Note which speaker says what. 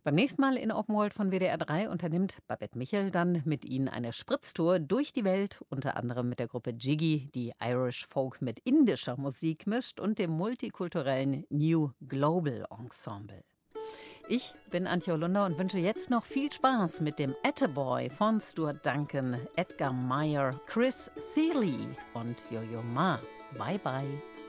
Speaker 1: Beim nächsten Mal in Open World von WDR 3 unternimmt Babette Michel dann mit Ihnen eine Spritztour durch die Welt, unter anderem mit der Gruppe Jiggy, die Irish Folk mit indischer Musik mischt, und dem multikulturellen New Global Ensemble. Ich bin Antje Holunder und wünsche jetzt noch viel Spaß mit dem Attaboy von Stuart Duncan, Edgar Meyer, Chris Thiele und Yo-Yo Ma. Bye bye.